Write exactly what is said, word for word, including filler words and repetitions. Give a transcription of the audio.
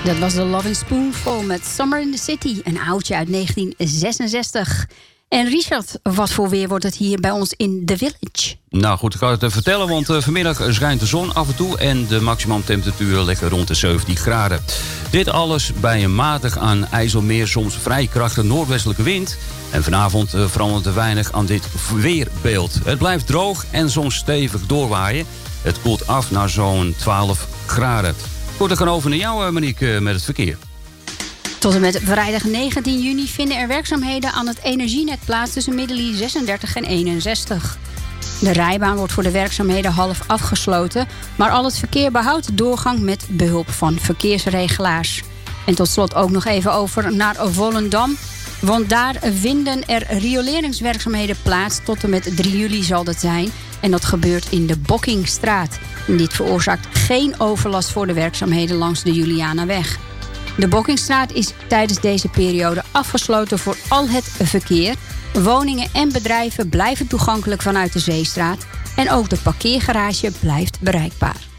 Dat was de Loving Spoonful met Summer in the City, een oudje uit negentien zesenzestig. En Richard, wat voor weer wordt het hier bij ons in The Village? Nou goed, ik kan het even vertellen, want uh, vanmiddag schijnt de zon af en toe en de maximumtemperatuur ligt rond de zeventien graden. Dit alles bij een matig aan IJsselmeer soms vrij krachtige noordwestelijke wind. En vanavond uh, verandert er weinig aan dit weerbeeld. Het blijft droog en soms stevig doorwaaien. Het koelt af naar zo'n twaalf graden. Goed, dan gaan over naar jou, Monique, met het verkeer. Tot en met vrijdag negentien juni vinden er werkzaamheden aan het energienet plaats tussen Middelie zesendertig en eenenzestig. De rijbaan wordt voor de werkzaamheden half afgesloten, maar al het verkeer behoudt doorgang met behulp van verkeersregelaars. En tot slot ook nog even over naar Volendam, want daar vinden er rioleringswerkzaamheden plaats. Tot en met drie juli zal dat zijn. En dat gebeurt in de Bokkingstraat. En dit veroorzaakt geen overlast voor de werkzaamheden langs de Julianaweg. De Bokkingstraat is tijdens deze periode afgesloten voor al het verkeer. Woningen en bedrijven blijven toegankelijk vanuit de Zeestraat. En ook de parkeergarage blijft bereikbaar.